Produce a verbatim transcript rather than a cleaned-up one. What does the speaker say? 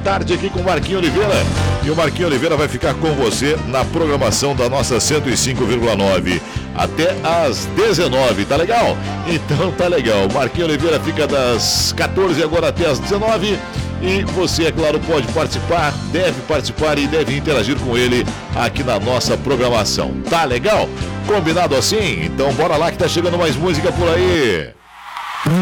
tarde aqui com o Marquinho Oliveira. E o Marquinho Oliveira vai ficar com você na programação da nossa cento e cinco vírgula nove até às dezenove, tá legal? Então tá legal. Marquinho Oliveira fica das quatorze agora até às dezenove. E você, é claro, pode participar, deve participar e deve interagir com ele aqui na nossa programação. Tá legal? Combinado assim? Então bora lá que tá chegando mais música por aí.